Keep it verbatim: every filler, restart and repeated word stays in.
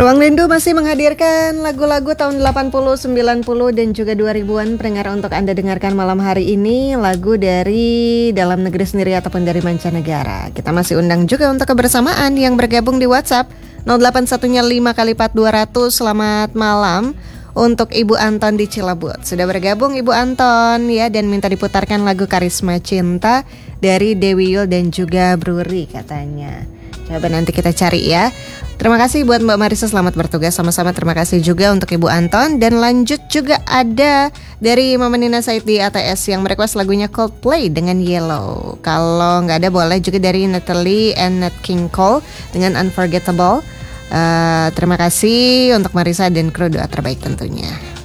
Ruang Rindu masih menghadirkan lagu-lagu tahun delapan puluh, sembilan puluh dan juga dua ribuan pendengar untuk Anda dengarkan malam hari ini. Lagu dari dalam negeri sendiri ataupun dari mancanegara. Kita masih undang juga untuk kebersamaan yang bergabung di WhatsApp nol delapan satunya lima kali empat dua ratus. Selamat malam untuk Ibu Anton di Cilebut. Sudah bergabung Ibu Anton ya, dan minta diputarkan lagu Karisma Cinta dari Dewi Yul dan juga Bruri katanya. Coba nanti kita cari ya. Terima kasih buat Mbak Marisa, selamat bertugas. Sama-sama terima kasih juga untuk Ibu Anton. Dan lanjut juga ada dari Mama Nina Said di A T S yang merequest lagunya Coldplay dengan Yellow. Kalau nggak ada boleh juga dari Natalie and Nat King Cole dengan Unforgettable. uh, Terima kasih untuk Marisa dan kru, doa terbaik tentunya.